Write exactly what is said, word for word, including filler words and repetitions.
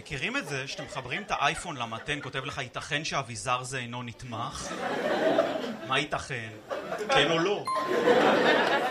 מכירים את זה שאתם מחברים את האייפון למתן, כותב לך ייתכן שהאביזר זה אינו נתמך? מה ייתכן? כן או לא?